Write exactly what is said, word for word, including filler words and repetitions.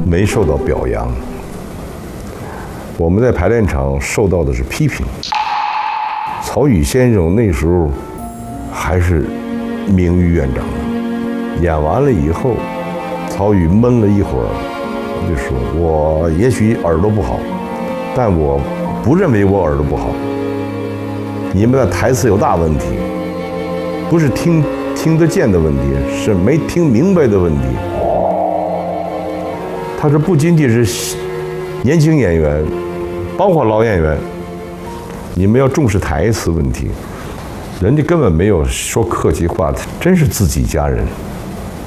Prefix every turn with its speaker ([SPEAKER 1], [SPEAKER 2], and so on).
[SPEAKER 1] 没受到表扬。我们在排练场受到的是批评。曹禺先生那时候还是名誉院长呢，演完了以后，曹禺闷了一会儿，就说：“我也许耳朵不好，但我不认为我耳朵不好。你们的台词有大问题，不是听听得见的问题，是没听明白的问题。”他说：“不仅仅是年轻演员，包括老演员，你们要重视台词问题。人家根本没有说客气话，真是自己家人。”